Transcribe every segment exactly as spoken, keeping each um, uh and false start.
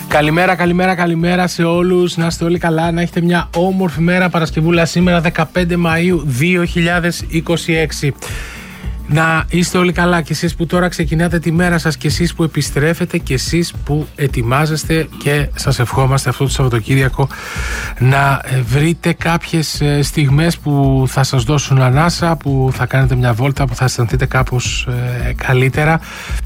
Καλημέρα, καλημέρα, καλημέρα σε όλους. Να είστε όλοι καλά, να έχετε μια όμορφη μέρα. Παρασκευούλα σήμερα δεκαπέντε Μαΐου δύο χιλιάδες είκοσι έξι. Να είστε όλοι καλά και εσείς που τώρα ξεκινάτε τη μέρα σας και εσείς που επιστρέφετε και εσείς που ετοιμάζεστε, και σας ευχόμαστε αυτό το Σαββατοκύριακο να βρείτε κάποιες στιγμές που θα σας δώσουν ανάσα, που θα κάνετε μια βόλτα, που θα αισθανθείτε κάπως ε, καλύτερα.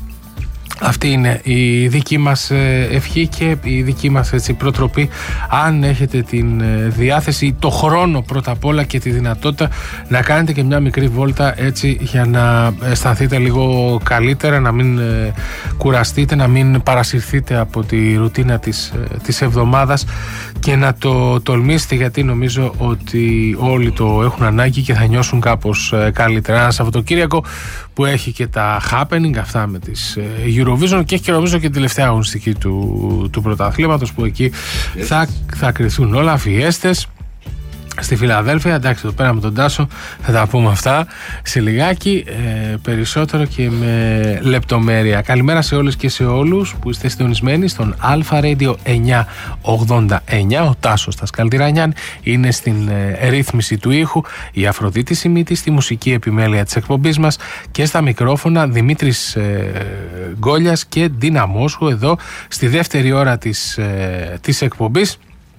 Αυτή είναι η δική μας ευχή και η δική μας έτσι, προτροπή. Αν έχετε την διάθεση, το χρόνο πρώτα απ' όλα και τη δυνατότητα να κάνετε και μια μικρή βόλτα έτσι για να αισθανθείτε λίγο καλύτερα, να μην κουραστείτε, να μην παρασυρθείτε από τη ρουτίνα της, της εβδομάδας και να το τολμήσετε, γιατί νομίζω ότι όλοι το έχουν ανάγκη και θα νιώσουν κάπως καλύτερα. Ένα Σαββατοκύριακο που έχει και τα happening αυτά με τις Eurovision και έχει και νομίζω και την τελευταία αγωνιστική του, του πρωταθλήματος, που εκεί θα, θα κριθούν όλα, φιέστες στη Φιλαδέλφια. Εντάξει, εδώ πέρα με τον Τάσο θα τα πούμε αυτά σε λιγάκι, ε, περισσότερο και με λεπτομέρεια. Καλημέρα σε όλες και σε όλους που είστε συντονισμένοι στον Alpha Radio εννιακόσια ογδόντα εννιά. Ο Τάσος Τασκαλτιρανιάν είναι στην ε, ρύθμιση του ήχου, η Αφροδίτη Σιμίτη στη μουσική επιμέλεια της εκπομπής μας, και στα μικρόφωνα Δημήτρης ε, Γκόλιας και Ντίνα Μόσχου εδώ στη δεύτερη ώρα της, ε, της εκπομπής.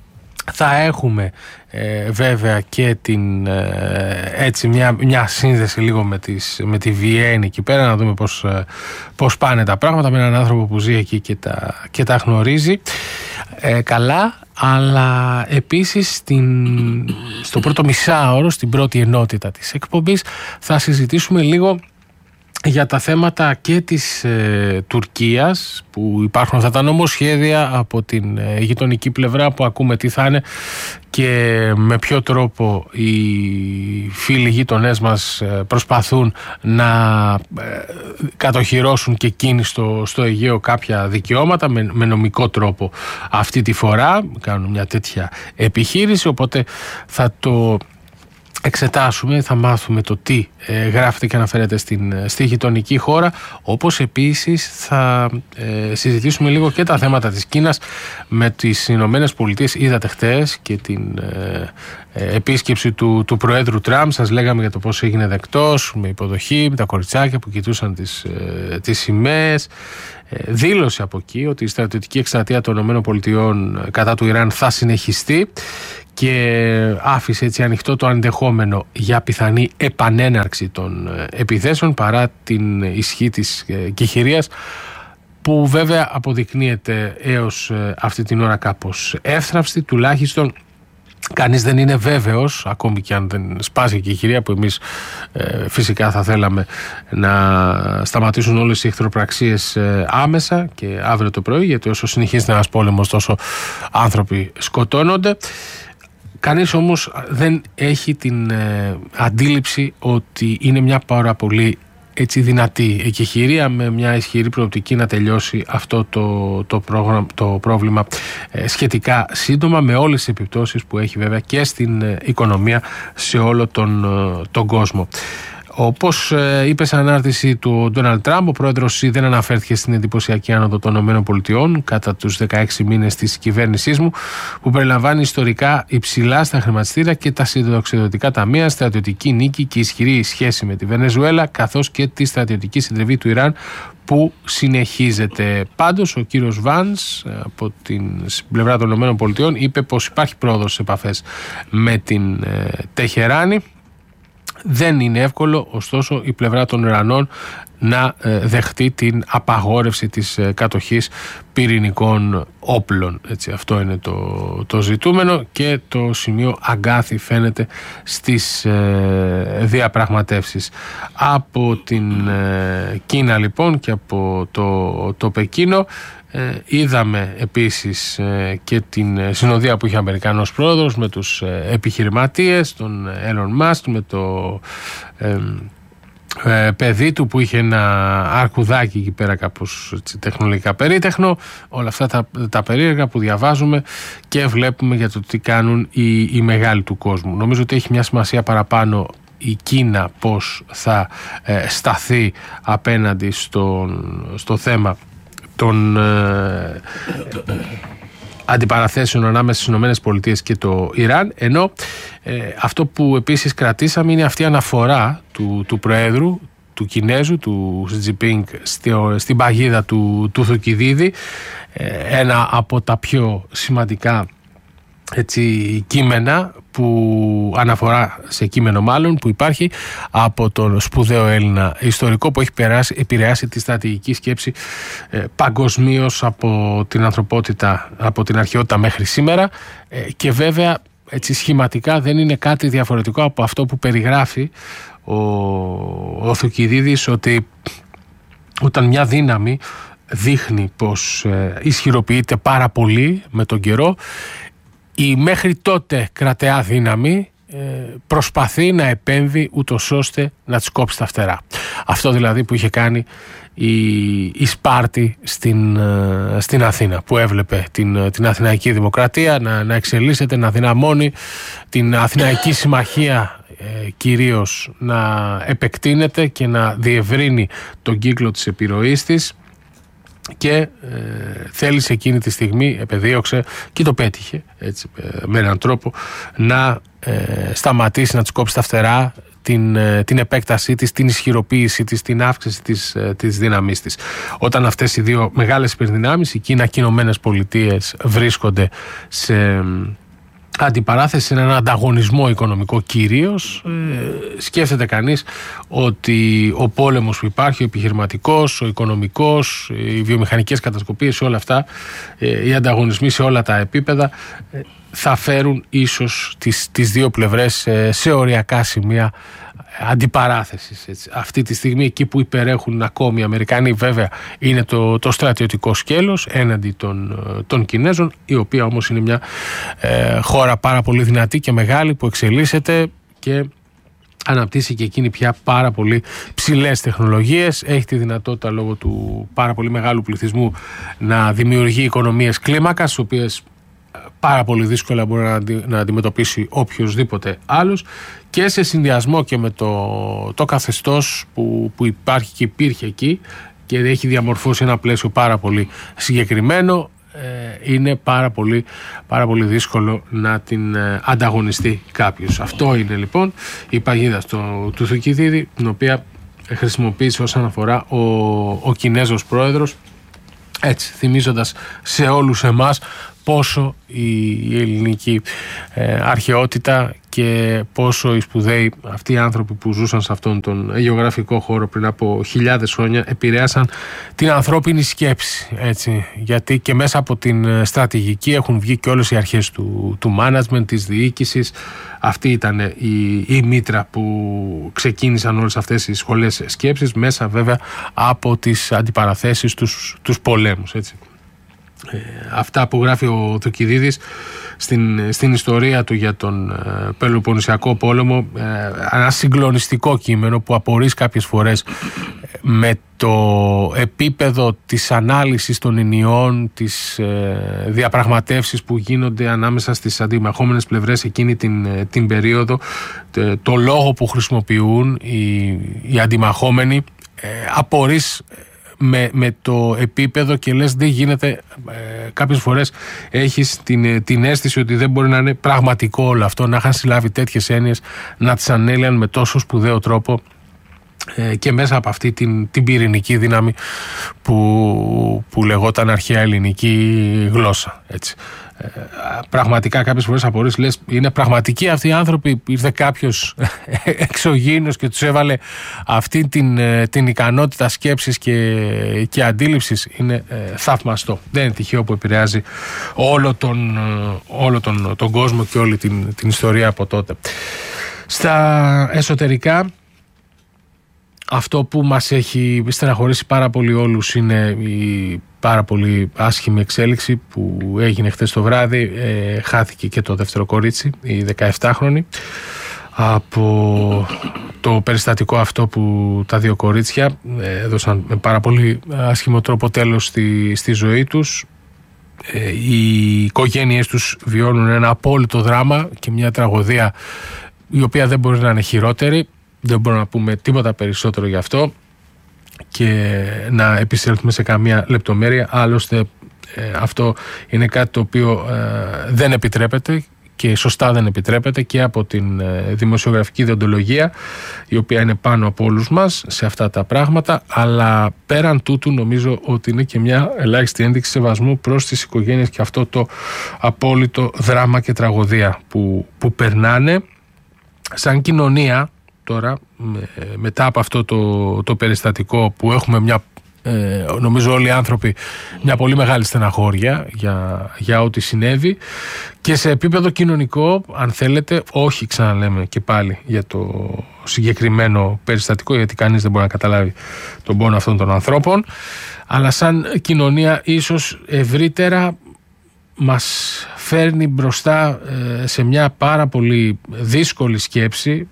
Θα έχουμε ε, βέβαια και την, ε, έτσι μια, μια σύνδεση λίγο με, τις, με τη Βιέννη εκεί πέρα, να δούμε πώς, ε, πώς πάνε τα πράγματα με έναν άνθρωπο που ζει εκεί και τα, και τα γνωρίζει ε, καλά. Αλλά επίσης στην, στο πρώτο μισάωρο, στην πρώτη ενότητα της εκπομπής, θα συζητήσουμε λίγο για τα θέματα και της ε, Τουρκίας, που υπάρχουν αυτά τα νομοσχέδια από την ε, γειτονική πλευρά, που ακούμε τι θα είναι και με ποιο τρόπο οι φίλοι γείτονές μας ε, προσπαθούν να ε, κατοχυρώσουν και εκείνοι στο, στο Αιγαίο κάποια δικαιώματα με, με νομικό τρόπο αυτή τη φορά. Κάνουν μια τέτοια επιχείρηση, οπότε θα το εξετάσουμε, θα μάθουμε το τι ε, γράφεται και αναφέρεται στην, στη γειτονική χώρα, όπως επίσης θα ε, συζητήσουμε λίγο και τα θέματα της Κίνας με τις Ηνωμένες Πολιτείες. Είδατε χτες και την ε, ε, επίσκεψη του, του Προέδρου Τραμπ, σας λέγαμε για το πώς έγινε δεκτός, με υποδοχή, με τα κοριτσάκια που κοιτούσαν τις, ε, τις σημαίες. Ε, δήλωσε από εκεί ότι η στρατιωτική εκστρατεία των ΗΠΑ κατά του Ιράν θα συνεχιστεί, και άφησε έτσι ανοιχτό το ενδεχόμενο για πιθανή επανέναρξη των επιθέσεων παρά την ισχύ της κηχηρίας, που βέβαια αποδεικνύεται έως αυτή την ώρα κάπως εύθραυστη. Τουλάχιστον κανείς δεν είναι βέβαιος, ακόμη και αν δεν σπάσει η κηχηρία, που εμείς ε, φυσικά θα θέλαμε να σταματήσουν όλες οι εχθροπραξίες ε, άμεσα και αύριο το πρωί, γιατί όσο συνεχίζεται ένας πόλεμος τόσο άνθρωποι σκοτώνονται. Κανείς όμως δεν έχει την ε, αντίληψη ότι είναι μια πάρα πολύ έτσι δυνατή εκεχηρία με μια ισχυρή προοπτική να τελειώσει αυτό το, το, πρόγραμμα, το πρόβλημα ε, σχετικά σύντομα, με όλες τις επιπτώσεις που έχει βέβαια και στην ε, οικονομία σε όλο τον, ε, τον κόσμο. Όπως ε, είπε σε ανάρτηση του Ντόναλντ Τραμπ, ο πρόεδρος δεν αναφέρθηκε στην εντυπωσιακή άνοδο των ΗΠΑ κατά τους δεκαέξι μήνες της κυβέρνησής μου, που περιλαμβάνει ιστορικά υψηλά στα χρηματιστήρια και τα συνταξιδοτικά ταμεία, στρατιωτική νίκη και ισχυρή σχέση με τη Βενεζουέλα, καθώς και τη στρατιωτική συντριβή του Ιράν που συνεχίζεται. Πάντως, ο κύριος Βάνς από την πλευρά των ΗΠΑ είπε πως υπάρχει πρόοδος σε επαφές με την ε, Τεχεράνη. Δεν είναι εύκολο, ωστόσο, η πλευρά των Ιρανών να δεχτεί την απαγόρευση της κατοχής πυρηνικών όπλων. Έτσι, αυτό είναι το, το ζητούμενο και το σημείο αγκάθι φαίνεται στις ε, διαπραγματεύσεις. Από την ε, Κίνα λοιπόν και από το, το Πεκίνο Ε, είδαμε επίσης ε, και την συνοδεία που είχε ο Αμερικανός πρόεδρος με τους ε, επιχειρηματίες, τον Elon Musk, με το ε, ε, παιδί του που είχε ένα αρκουδάκι εκεί πέρα, κάπως έτσι, τεχνολογικά περίτεχνο. Όλα αυτά τα, τα περίεργα που διαβάζουμε και βλέπουμε για το τι κάνουν οι, οι μεγάλοι του κόσμου. Νομίζω ότι έχει μια σημασία παραπάνω η Κίνα πώς θα ε, σταθεί απέναντι στον, στο θέμα των, αντιπαραθέσεων ανάμεσα στις ΗΠΑ και το Ιράν, ενώ ε, αυτό που επίσης κρατήσαμε είναι αυτή η αναφορά του, του Προέδρου, του Κινέζου, του Σι Τζινπίνγκ, στην παγίδα του, του Θουκυδίδη, ε, ένα από τα πιο σημαντικά έτσι, κείμενα που αναφορά σε κείμενο μάλλον που υπάρχει από τον σπουδαίο Έλληνα ιστορικό που έχει περάσει, επηρεάσει τη στρατηγική σκέψη ε, παγκοσμίως από την ανθρωπότητα, από την αρχαιότητα μέχρι σήμερα ε, και βέβαια έτσι σχηματικά δεν είναι κάτι διαφορετικό από αυτό που περιγράφει ο, ο Θουκυδίδης, ότι όταν μια δύναμη δείχνει πως ε, ισχυροποιείται πάρα πολύ με τον καιρό, η μέχρι τότε κρατεά δύναμη ε, προσπαθεί να επέμβει ούτως ώστε να της κόψει τα φτερά. Αυτό δηλαδή που είχε κάνει η, η Σπάρτη στην, ε, στην Αθήνα, που έβλεπε την, την Αθηναϊκή Δημοκρατία να, να εξελίσσεται, να δυναμώνει, την Αθηναϊκή Συμμαχία ε, κυρίως να επεκτείνεται και να διευρύνει τον κύκλο της επιρροής της. Και ε, θέλησε εκείνη τη στιγμή, επεδίωξε και το πέτυχε έτσι, ε, με έναν τρόπο να ε, σταματήσει, να της κόψει τα φτερά, την, ε, την επέκτασή της, την ισχυροποίησή της, την αύξηση της, ε, της δύναμής της. Όταν αυτές οι δύο μεγάλες υπερδυνάμεις, η Κίνα και οι Ηνωμένες Πολιτείες, βρίσκονται σε αντιπαράθεση, σε έναν ανταγωνισμό οικονομικό κυρίως, ε, σκέφτεται κανείς ότι ο πόλεμος που υπάρχει, ο επιχειρηματικός, ο οικονομικός, οι βιομηχανικές κατασκοπίες, όλα αυτά, ε, οι ανταγωνισμοί σε όλα τα επίπεδα ε, θα φέρουν ίσως τις, τις δύο πλευρές ε, σε οριακά σημεία αντιπαράθεσης. Έτσι. Αυτή τη στιγμή εκεί που υπερέχουν ακόμη οι Αμερικανοί βέβαια είναι το, το στρατιωτικό σκέλος έναντι των, των Κινέζων, η οποία όμως είναι μια ε, χώρα πάρα πολύ δυνατή και μεγάλη που εξελίσσεται και αναπτύσσει και εκείνη πια πάρα πολύ ψηλές τεχνολογίες. Έχει τη δυνατότητα λόγω του πάρα πολύ μεγάλου πληθυσμού να δημιουργεί οικονομίες κλίμακας, τις οποίες πάρα πολύ δύσκολα μπορεί να, αντι, να αντιμετωπίσει οποιοσδήποτε άλλος, και σε συνδυασμό και με το, το καθεστώς που, που υπάρχει και υπήρχε εκεί και έχει διαμορφώσει ένα πλαίσιο πάρα πολύ συγκεκριμένο, ε, είναι πάρα πολύ, πάρα πολύ δύσκολο να την ε, ανταγωνιστεί κάποιος. Αυτό είναι λοιπόν η παγίδα στο, του Θουκυδίδη, την οποία χρησιμοποίησε ως αναφορά ο, ο Κινέζος πρόεδρος, έτσι θυμίζοντας σε όλους εμάς πόσο η ελληνική ε, αρχαιότητα και πόσο οι σπουδαίοι αυτοί οι άνθρωποι που ζούσαν σε αυτόν τον γεωγραφικό χώρο πριν από χιλιάδες χρόνια επηρέασαν την ανθρώπινη σκέψη, έτσι, γιατί και μέσα από την στρατηγική έχουν βγει και όλες οι αρχές του, του management, της διοίκησης. Αυτή ήταν η, η μήτρα που ξεκίνησαν όλες αυτές οι σχολές σκέψης, μέσα βέβαια από τις αντιπαραθέσεις, τους, τους πολέμους, έτσι. Ε, αυτά που γράφει ο Θουκυδίδης στην, στην ιστορία του για τον ε, Πελοποννησιακό πόλεμο, ε, ένα συγκλονιστικό κείμενο που απορείς κάποιες φορές με το επίπεδο της ανάλυσης των ενιών, της ε, διαπραγματεύσεις που γίνονται ανάμεσα στις αντιμαχόμενες πλευρές εκείνη την, την περίοδο, το, το λόγο που χρησιμοποιούν οι, οι αντιμαχόμενοι, ε, απορείς Με, με το επίπεδο και λες δεν γίνεται, ε, κάποιες φορές έχεις την, την αίσθηση ότι δεν μπορεί να είναι πραγματικό όλο αυτό, να είχαν συλλάβει τέτοιες έννοιες, να τις ανέλυαν με τόσο σπουδαίο τρόπο ε, και μέσα από αυτή την, την πυρηνική δύναμη που, που λεγόταν αρχαία ελληνική γλώσσα, έτσι. Ε, πραγματικά κάποιες φορές απορείς, λες είναι πραγματικοί αυτοί οι άνθρωποι, ήρθε κάποιος εξωγήινος και τους έβαλε αυτή την, την ικανότητα σκέψης και, και αντίληψης. Είναι ε, θαυμαστό. Δεν είναι τυχαίο που επηρεάζει όλο τον, όλο τον, τον κόσμο και όλη την, την ιστορία από τότε. Στα εσωτερικά, αυτό που μας έχει στεναχωρήσει πάρα πολύ όλους είναι η πάρα πολύ άσχημη εξέλιξη που έγινε χθες το βράδυ. Ε, χάθηκε και το δεύτερο κορίτσι, η δεκαεφτάχρονη, από το περιστατικό αυτό που τα δύο κορίτσια έδωσαν με πάρα πολύ άσχημο τρόπο τέλος στη, στη ζωή τους. Ε, οι οικογένειές τους βιώνουν ένα απόλυτο δράμα και μια τραγωδία η οποία δεν μπορεί να είναι χειρότερη. Δεν μπορούμε να πούμε τίποτα περισσότερο γι' αυτό και να επισέλθουμε σε καμία λεπτομέρεια. Άλλωστε Ε, αυτό είναι κάτι το οποίο ε, δεν επιτρέπεται και σωστά δεν επιτρέπεται και από την ε, δημοσιογραφική διοντολογία, η οποία είναι πάνω από όλους μας σε αυτά τα πράγματα, αλλά πέραν τούτου νομίζω ότι είναι και μια ελάχιστη ένδειξη σεβασμού προς τις οικογένειες και αυτό το απόλυτο δράμα και τραγωδία που, που περνάνε σαν κοινωνία. Τώρα με, μετά από αυτό το, το περιστατικό που έχουμε μια Ε, νομίζω όλοι οι άνθρωποι μια πολύ μεγάλη στεναχώρια για, για ό,τι συνέβη και σε επίπεδο κοινωνικό, αν θέλετε, όχι ξαναλέμε και πάλι για το συγκεκριμένο περιστατικό, γιατί κανείς δεν μπορεί να καταλάβει τον πόνο αυτών των ανθρώπων, αλλά σαν κοινωνία ίσως ευρύτερα μας φέρνει μπροστά ε, σε μια πάρα πολύ δύσκολη σκέψη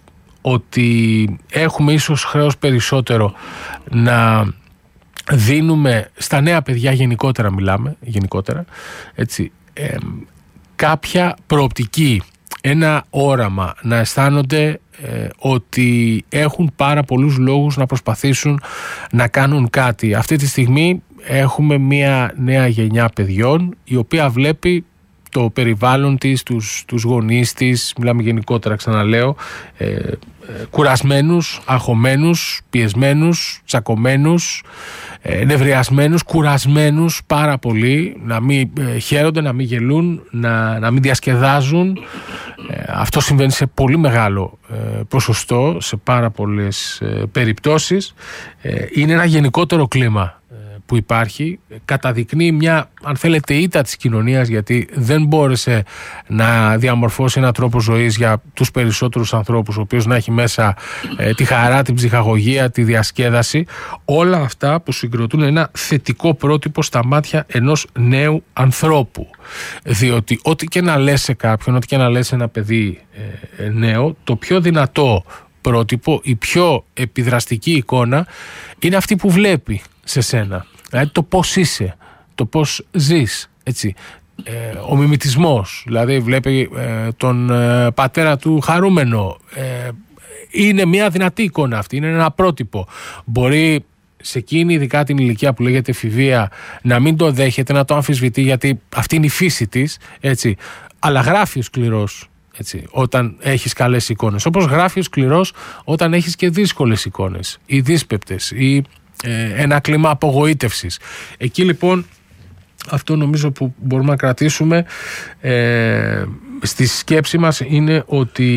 ότι έχουμε ίσως χρέος περισσότερο να δίνουμε στα νέα παιδιά, γενικότερα μιλάμε, γενικότερα, έτσι, ε, κάποια προοπτική, ένα όραμα, να αισθάνονται ε, ότι έχουν πάρα πολλούς λόγους να προσπαθήσουν να κάνουν κάτι. Αυτή τη στιγμή έχουμε μια νέα γενιά παιδιών η οποία βλέπει το περιβάλλον της, τους, τους γονείς της, μιλάμε γενικότερα, ξαναλέω, ε, ε, κουρασμένους, αγχωμένους, πιεσμένους, τσακωμένους, ε, νευριασμένους, κουρασμένους πάρα πολύ, να μην ε, χαίρονται, να μην γελούν, να, να μην διασκεδάζουν. Ε, αυτό συμβαίνει σε πολύ μεγάλο ε, ποσοστό, σε πάρα πολλές ε, περιπτώσεις. Ε, είναι ένα γενικότερο κλίμα που υπάρχει, καταδεικνύει μια, αν θέλετε, ήττα της κοινωνίας, γιατί δεν μπόρεσε να διαμορφώσει έναν τρόπο ζωής για τους περισσότερους ανθρώπους, ο οποίος να έχει μέσα ε, τη χαρά, την ψυχαγωγία, τη διασκέδαση, όλα αυτά που συγκροτούν ένα θετικό πρότυπο στα μάτια ενός νέου ανθρώπου. Διότι ό,τι και να λες σε κάποιον, ό,τι και να λες σε ένα παιδί ε, νέο, το πιο δυνατό πρότυπο, η πιο επιδραστική εικόνα είναι αυτή που βλέπει σε σένα. Δηλαδή το πώς είσαι, το πώς ζεις, έτσι. Ε, ο μιμητισμός, δηλαδή βλέπει ε, τον ε, πατέρα του χαρούμενο, ε, είναι μια δυνατή εικόνα αυτή, είναι ένα πρότυπο. Μπορεί σε εκείνη, ειδικά την ηλικία που λέγεται εφηβεία, να μην το δέχεται, να το αμφισβητεί, γιατί αυτή είναι η φύση της, έτσι. Αλλά γράφει ο σκληρός, έτσι, όταν έχεις καλές εικόνες, όπως γράφει ο σκληρός όταν έχεις και δύσκολες εικόνες ή δύσπεπτες ή ένα κλίμα απογοήτευσης. Εκεί λοιπόν αυτό νομίζω που μπορούμε να κρατήσουμε ε, στη σκέψη μας είναι ότι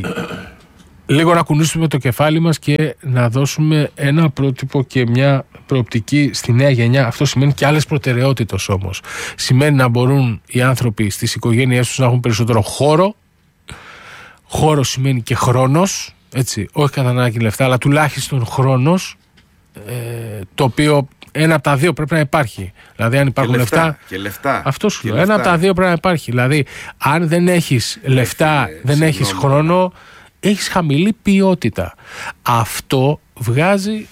λίγο να κουνήσουμε το κεφάλι μας και να δώσουμε ένα πρότυπο και μια προοπτική στη νέα γενιά. Αυτό σημαίνει και άλλες προτεραιότητες όμως. Σημαίνει να μπορούν οι άνθρωποι στις οικογένειές τους να έχουν περισσότερο χώρο. Χώρο σημαίνει και χρόνος, έτσι, όχι κατά ανάγκη λεφτά, αλλά τουλάχιστον χρόνος, Ε, το οποίο ένα από τα δύο πρέπει να υπάρχει. Δηλαδή, αν υπάρχουν και λεφτά, λεφτά. Και λεφτά. Αυτό σου λέω. Ένα από τα δύο πρέπει να υπάρχει. Δηλαδή, αν δεν έχεις λεφτά, Έχεις, δεν έχεις συγγνώμη. χρόνο, έχεις χαμηλή ποιότητα. Αυτό βγάζει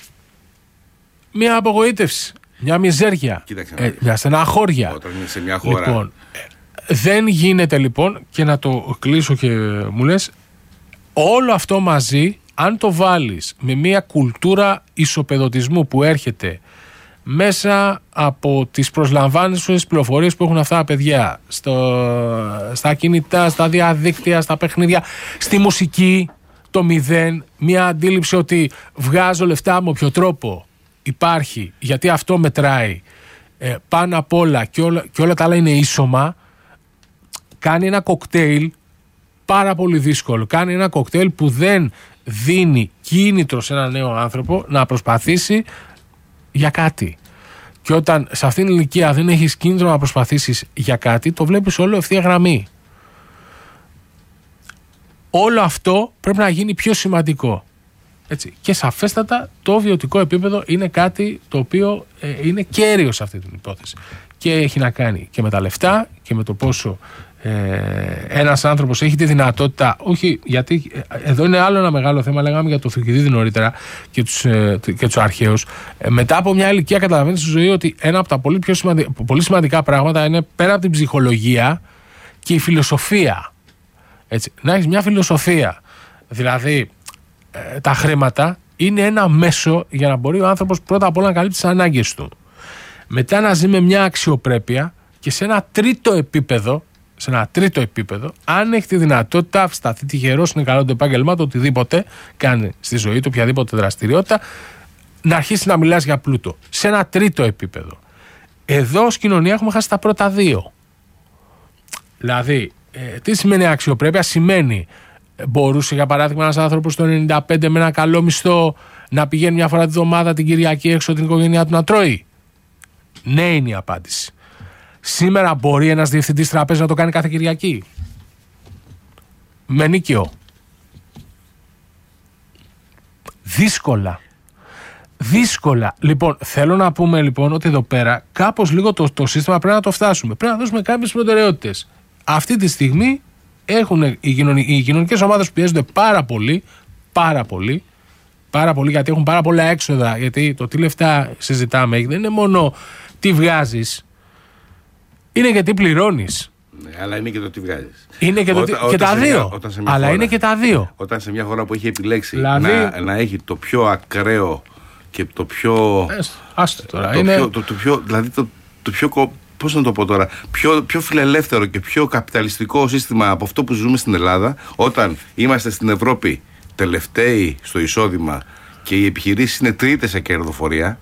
μια απογοήτευση, μια μιζέρια, ε, μια στεναχώρια. Όταν είναι σε μια χώρα. Λοιπόν, δεν γίνεται λοιπόν, και να το κλείσω και μου λες, όλο αυτό μαζί, αν το βάλεις με μια κουλτούρα ισοπεδωτισμού που έρχεται μέσα από τις προσλαμβάνουσες πληροφορίες που έχουν αυτά τα παιδιά στο, στα κινητά, στα διαδίκτυα, στα παιχνίδια, στη μουσική, το μηδέν, μια αντίληψη ότι βγάζω λεφτά με όποιο τρόπο υπάρχει, γιατί αυτό μετράει ε, πάνω απ' όλα και, όλα και όλα τα άλλα είναι ίσωμα, κάνει ένα κοκτέιλ πάρα πολύ δύσκολο. Κάνει ένα κοκτέιλ που δεν δίνει κίνητρο σε έναν νέο άνθρωπο να προσπαθήσει για κάτι. Και όταν σε αυτήν την ηλικία δεν έχεις κίνητρο να προσπαθήσεις για κάτι, το βλέπεις όλο ευθεία γραμμή. Όλο αυτό πρέπει να γίνει πιο σημαντικό. Έτσι. Και σαφέστατα το βιωτικό επίπεδο είναι κάτι το οποίο ε, είναι κέριο σε αυτή την υπόθεση. Και έχει να κάνει και με τα λεφτά και με το πόσο ε, ένας άνθρωπος έχει τη δυνατότητα, όχι, γιατί εδώ είναι άλλο ένα μεγάλο θέμα, λέγαμε για το Θουκυδίδη νωρίτερα και τους, ε, και τους αρχαίους. Ε, μετά από μια ηλικία καταλαβαίνεις στη ζωή ότι ένα από τα πολύ, πιο σημαντικά, πολύ σημαντικά πράγματα είναι πέρα από την ψυχολογία και η φιλοσοφία. Έτσι, να έχεις μια φιλοσοφία. Δηλαδή, ε, τα χρήματα είναι ένα μέσο για να μπορεί ο άνθρωπος πρώτα απ' όλα να καλύπτει τις ανάγκες του. Μετά να ζει με μια αξιοπρέπεια και σε ένα τρίτο επίπεδο, σε ένα τρίτο επίπεδο, αν έχει τη δυνατότητα, σταθεί τυχερός, είναι καλό το επάγγελμά του, οτιδήποτε κάνει στη ζωή του, οποιαδήποτε δραστηριότητα, να αρχίσει να μιλάς για πλούτο. Σε ένα τρίτο επίπεδο. Εδώ ως κοινωνία έχουμε χάσει τα πρώτα δύο. Δηλαδή, ε, τι σημαίνει αξιοπρέπεια? Σημαίνει, ε, μπορούσε για παράδειγμα ένας άνθρωπος το ενενήντα πέντε με ένα καλό μισθό να πηγαίνει μια φορά τη βδομάδα την Κυριακή έξω την οικογένειά του να τρώει? Ναι, είναι η απάντηση. Σήμερα μπορεί ένας διευθυντής τραπέζι να το κάνει κάθε Κυριακή? Με νίκαιο? Δύσκολα. Δύσκολα. Λοιπόν, θέλω να πούμε λοιπόν ότι εδώ πέρα κάπως λίγο το, το σύστημα πρέπει να το φτάσουμε. Πρέπει να δώσουμε κάποιες προτεραιότητες. Αυτή τη στιγμή έχουν οι, κοινωνι, οι κοινωνικές ομάδες που πιέζονται πάρα πολύ, πάρα πολύ, πάρα πολύ, γιατί έχουν πάρα πολλά έξοδα. Γιατί το τι λεφτά συζητάμε δεν είναι μόνο τι βγάζεις, είναι και τι πληρώνεις. Ναι, αλλά είναι και το τι βγάζεις. Είναι και, το όταν, τι, και τα δύο. Μια, αλλά χώρα, είναι και τα δύο. Όταν σε μια χώρα που έχει επιλέξει δηλαδή, να, να έχει το πιο ακραίο και το πιο. Άστο τώρα. Το, είναι... πιο, το, το πιο, δηλαδή το, το πιο. Πώς να το πω τώρα, πιο, πιο φιλελεύθερο και πιο καπιταλιστικό σύστημα από αυτό που ζούμε στην Ελλάδα, όταν είμαστε στην Ευρώπη τελευταίοι στο εισόδημα και οι επιχειρήσεις είναι τρίτες σε κερδοφορία.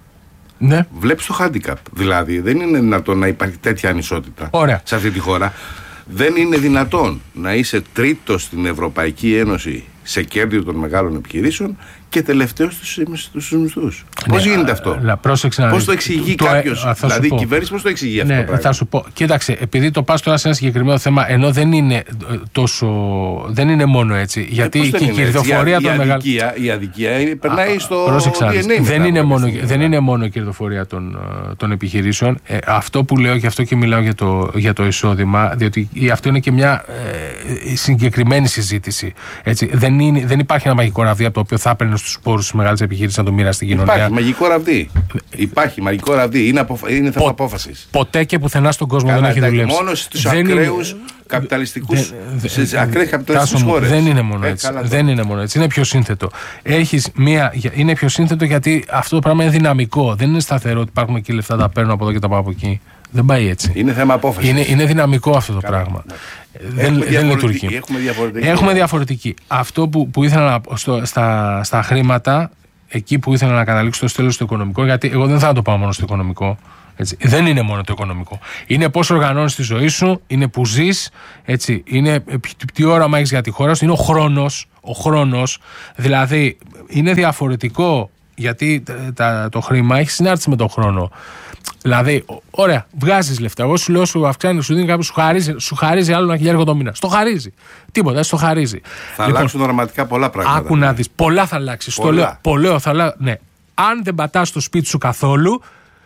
Ναι. Βλέπεις το handicap. Δηλαδή δεν είναι δυνατόν να υπάρχει τέτοια ανισότητα. Ωραία. Σε αυτή τη χώρα. Δεν είναι δυνατόν να είσαι τρίτος στην Ευρωπαϊκή Ένωση σε κέρδη των μεγάλων επιχειρήσεων και τελευταίος στους μισθούς. Ναι, πώς γίνεται αυτό? Πώς το εξηγεί κάποιος? Δηλαδή η κυβέρνηση πώς το εξηγεί αυτό? Ναι, το πράγμα? Θα σου πω. Κοίταξε, επειδή το πας τώρα σε ένα συγκεκριμένο θέμα, ενώ δεν είναι τόσο. Δεν είναι μόνο έτσι. Γιατί ε, και η κερδοφορία των μεγάλων. Η αδικία περνάει Α, στο πρόσεξα, ντι εν έι. Δεν, είναι μόνο, δεν είναι μόνο η κερδοφορία των, των επιχειρήσεων. Ε, αυτό που λέω και αυτό και μιλάω για το, για το εισόδημα, διότι αυτό είναι και μια ε, συγκεκριμένη συζήτηση. Έτσι. Δεν, είναι, δεν υπάρχει ένα μαγικό ραβδί από το οποίο θα έπαιρνε στους πόρους της μεγάλης επιχείρησης να το μοίρασε στην κοινωνία. Υπάρχει μαγικό ραβδί. Υπάρχει μαγικό ραβδί. Είναι, αποφα... είναι θέμα απόφασης. Ποτέ και πουθενά στον κόσμο Καλά, δεν έχει δουλέψει. Μόνο στους ακραίους καπιταλιστικούς, στις ακραίες καπιταλιστικές χώρες. Δεν είναι μόνο έτσι. Ε, δεν είναι μόνο έτσι. Είναι πιο σύνθετο. Έχεις μία, είναι πιο σύνθετο γιατί αυτό το πράγμα είναι δυναμικό. Δεν είναι σταθερό ότι υπάρχουν εκεί λεφτά, τα παίρνω από εδώ και τα πάω από εκεί. Δεν πάει έτσι. Είναι θέμα απόφασης. Είναι, είναι δυναμικό αυτό το Καλά, πράγμα. Ναι. Δεν, δεν λειτουργεί. Έχουμε διαφορετική. Έχουμε διαφορετική. Αυτό που, που ήθελα να πω στο, στα, στα χρήματα, εκεί που ήθελα να καταλήξω στο τέλος στο οικονομικό, γιατί εγώ δεν θα το πάω μόνο στο οικονομικό. Έτσι. Δεν είναι μόνο το οικονομικό. Είναι πώς οργανώνεις τη ζωή σου, είναι που ζεις, έτσι. Είναι τι όραμα έχεις για τη χώρα σου, είναι ο χρόνος. Ο χρόνος, δηλαδή είναι διαφορετικό γιατί τα, το χρήμα έχει συνάρτηση με τον χρόνο. Δηλαδή, ωραία, βγάζεις λεφτά. Εγώ σου λέω, σου αυξάνει, σου δίνει κάποιο, σου χαρίζει, σου χαρίζει άλλο ένα χιλιάρικο το μήνα. Στο χαρίζει. Τίποτα, στο χαρίζει. Θα λοιπόν, αλλάξουν δραματικά πολλά πράγματα. Άκου να δεις. Πολλά θα αλλάξει. Στο λέω, πολλαίο θα αλλάξει. Ναι. Αν δεν πατάς στο σπίτι σου καθόλου,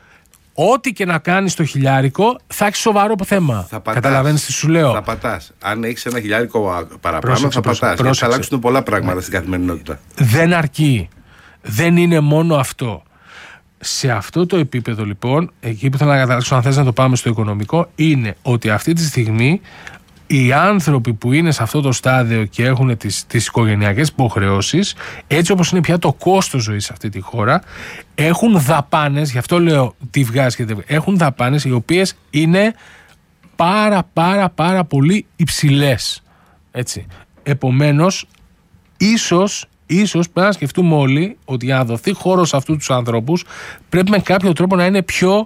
ό,τι και να κάνεις το χιλιάρικο, θα έχει σοβαρό θέμα. Καταλαβαίνεις τι σου λέω? Θα πατάς. Αν έχεις ένα χιλιάρικο παραπάνω, θα πατάς. Θα αλλάξουν πολλά πράγματα ναι. στην καθημερινότητα. Δεν αρκεί. Δεν είναι μόνο αυτό. Σε αυτό το επίπεδο λοιπόν, εκεί που θέλω να καταλήξω, αν θες να το πάμε στο οικονομικό, είναι ότι αυτή τη στιγμή οι άνθρωποι που είναι σε αυτό το στάδιο και έχουν τις, τις οικογενειακές υποχρεώσεις, έτσι όπως είναι πια το κόστος ζωής σε αυτή τη χώρα, έχουν δαπάνες, γι' αυτό λέω τι βγάζει και δεν βγάζει, έχουν δαπάνες οι οποίες είναι πάρα πάρα πάρα πολύ υψηλές. Έτσι. Επομένως, ίσως Ίσως πρέπει να σκεφτούμε όλοι ότι για να δοθεί χώρο σε αυτούς τους ανθρώπους πρέπει με κάποιο τρόπο να είναι πιο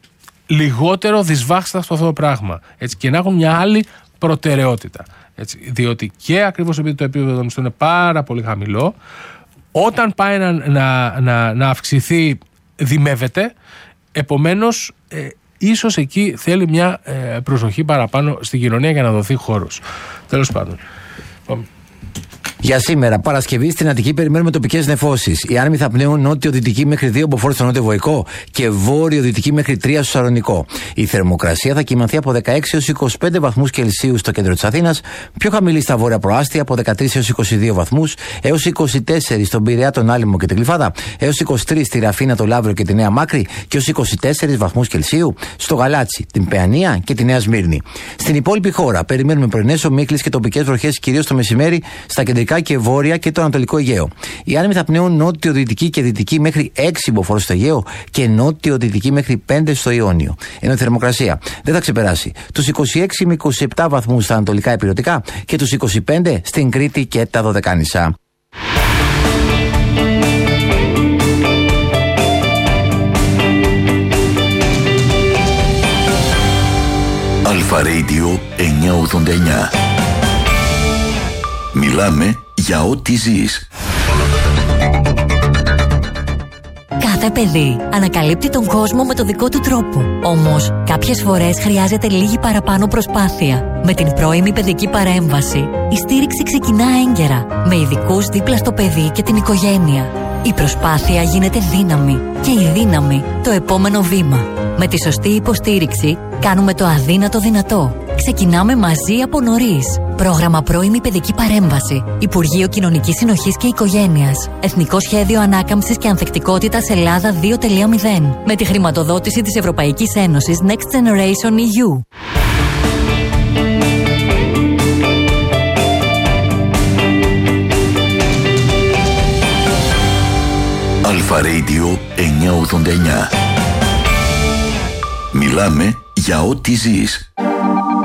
λιγότερο δυσβάχστατο αυτό το πράγμα. Έτσι, και να έχουν μια άλλη προτεραιότητα. Έτσι, διότι και ακριβώς επειδή το επίπεδο των μισθών είναι πάρα πολύ χαμηλό, όταν πάει να, να, να, να αυξηθεί, δημεύεται. Επομένως, ε, ίσως εκεί θέλει μια ε, προσοχή παραπάνω στην κοινωνία για να δοθεί χώρος. Τέλος πάντων. Για σήμερα, Παρασκευή, στην Αττική περιμένουμε τοπικές νεφώσεις. Οι άνεμοι θα πνέουν νότιο-δυτική μέχρι δύο μποφόρ στο νότιο Βοϊκό και βόρειο-δυτική μέχρι τρία στο Σαλονικό. Η θερμοκρασία θα κυμανθεί από δεκαέξι έως είκοσι πέντε βαθμούς Κελσίου στο κέντρο της Αθήνας, πιο χαμηλή στα βόρεια προάστια από δεκατρείς έως είκοσι δύο βαθμούς, έως είκοσι τέσσερα στον Πειραιά, τον Άλυμο και την Γλυφάδα, έως είκοσι τρία στη Ραφίνα, το Λαύριο και τη Νέα Μάκρη και έως είκοσι τέσσερα βαθμούς Κελσίου στο Γαλάτσι, την Παιανία και τη Νέα Σμύρνη. Στην υπόλοιπη χώρα περιμένουμε πρωινές ομίχλες και τοπικές βροχές κυρίως το μεσημέρι στα κεντρικά ανατολικά και βόρεια και το Ανατολικό Αιγαίο. Οι άνεμοι θα πνέουν νότιο-δυτική και δυτική μέχρι έξι μποφόρ στο Αιγαίο και νότιο-δυτική μέχρι πέντε στο Ιόνιο. Ενώ η θερμοκρασία δεν θα ξεπεράσει τους είκοσι έξι με είκοσι επτά βαθμούς στα ανατολικά ηπειρωτικά και τους είκοσι πέντε στην Κρήτη και τα Δωδεκάνησα. Αλφα Radio εννιακόσια ογδόντα εννιά. Μιλάμε για ό,τι ζεις. Κάθε παιδί ανακαλύπτει τον κόσμο με το δικό του τρόπο. Όμως, κάποιες φορές χρειάζεται λίγη παραπάνω προσπάθεια. Με την πρώιμη παιδική παρέμβαση, η στήριξη ξεκινά έγκαιρα, με ειδικούς δίπλα στο παιδί και την οικογένεια. Η προσπάθεια γίνεται δύναμη και η δύναμη το επόμενο βήμα. Με τη σωστή υποστήριξη, κάνουμε το αδύνατο δυνατό. Ξεκινάμε μαζί από νωρίς. Πρόγραμμα πρώιμη παιδική παρέμβαση. Υπουργείο Κοινωνικής Συνοχής και Οικογένειας. Εθνικό Σχέδιο Ανάκαμψης και Ανθεκτικότητας Ελλάδα δύο κόμμα μηδέν. Με τη χρηματοδότηση της Ευρωπαϊκής Ένωσης Next Generation ι γιου. Αλφα Radio εννιακόσια ογδόντα εννιά. Μιλάμε για ό,τι ζεις.